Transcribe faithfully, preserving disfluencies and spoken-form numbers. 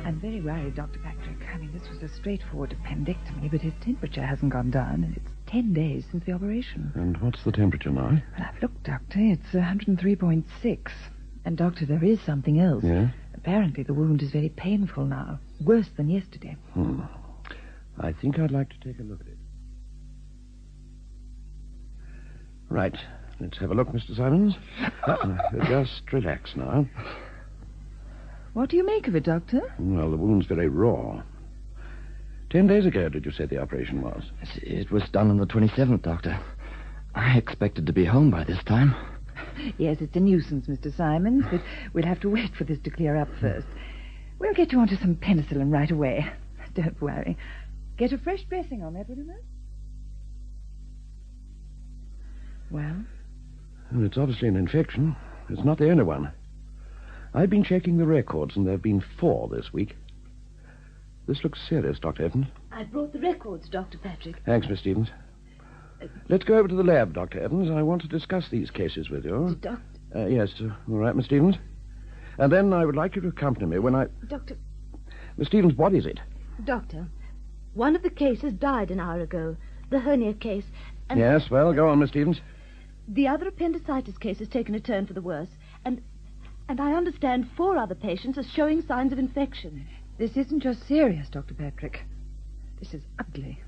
I'm very worried, Doctor Patrick. I mean, this was a straightforward appendectomy, but his temperature hasn't gone down, and it's ten days since the operation. And what's the temperature now? Well, I've looked, Doctor. It's one hundred three point six. And, Doctor, there is something else. Yeah? Apparently, the wound is very painful now. Worse than yesterday. Hmm. I think I'd like to take a look at it. Right. Let's have a look, Mister Simons. Uh, just relax now. What do you make of it, Doctor? Well, the wound's very raw. Ten days ago, did you say the operation was? It was done on the twenty-seventh, Doctor. I expected to be home by this time. Yes, it's a nuisance, Mister Simons, but we'll have to wait for this to clear up first. We'll get you onto some penicillin right away. Don't worry. Get a fresh dressing on that, will you, miss? Well? Well, it's obviously an infection. It's not the only one. I've been checking the records, and there have been four this week. This looks serious, Doctor Evans. I brought the records, Doctor Patrick. Thanks, Miss Stevens. Uh, Let's go over to the lab, Doctor Evans. I want to discuss these cases with you. Doctor... Uh, yes, uh, all right, Miss Stevens. And then I would like you to accompany me when I... Doctor... Miss Stevens, what is it? Doctor, one of the cases died an hour ago. The hernia case. And Yes, well, go on, Miss Stevens. the other appendicitis case has taken a turn for the worse. And... And I understand four other patients are showing signs of infection. This isn't just serious, Doctor Patrick. This is ugly.